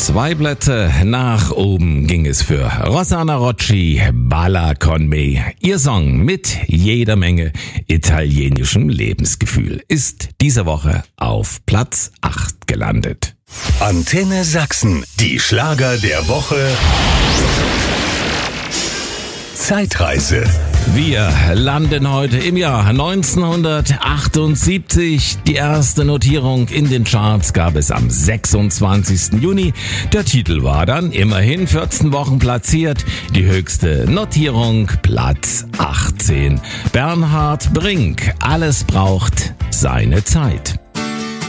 2 Plätze nach oben ging es für Rossana Rocci, Balla con me. Ihr Song mit jeder Menge italienischem Lebensgefühl ist diese Woche auf Platz 8 gelandet. Antenne Sachsen, die Schlager der Woche. Zeitreise. Wir landen heute im Jahr 1978. Die erste Notierung in den Charts gab es am 26. Juni. Der Titel war dann immerhin 14 Wochen platziert. Die höchste Notierung Platz 18. Bernhard Brink, alles braucht seine Zeit.